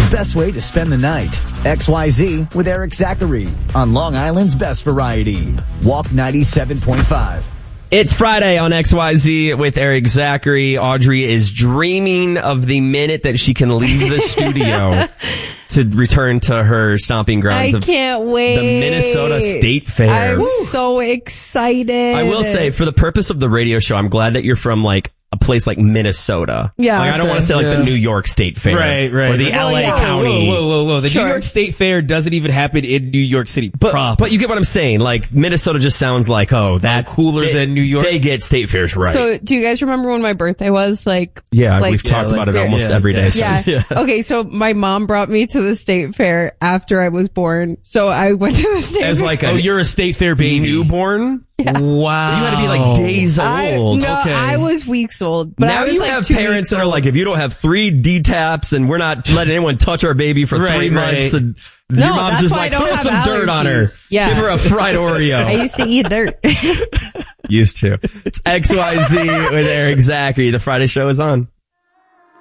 the best way to spend the night. XYZ with Eric Zachary on Long Island's best variety. Walk 97.5. It's Friday on XYZ with Eric Zachary. Audrey is dreaming of the minute that she can leave the studio to return to her stomping grounds. I can't wait. The Minnesota State Fair. I'm so excited. I will say, for the purpose of the radio show, I'm glad that you're from like a place like Minnesota. Yeah. Like, I don't want to say like the New York State Fair. Right. Or the LA County. Whoa. The New York State Fair doesn't even happen in New York City proper. But you get what I'm saying. Like, Minnesota just sounds like, that cooler than New York. They get state fairs right. So, do you guys remember when my birthday was? We've talked about it almost every day. Yeah. Okay, so my mom brought me to the state fair after I was born. So I went to the state As fair. like you're a state fair baby. Newborn? Yeah. Wow. You had to be like days old. I was weeks old. But now I was you like have 2 parents weeks that are old. like, if you don't have 3 D-taps and we're not letting anyone touch our baby for 3 months, and your mom's that's just why I like, don't throw have some dirt on her. allergies. Yeah. Give her a fried Oreo. I used to eat dirt. Used to. It's XYZ with Eric Zachary. The Friday show is on.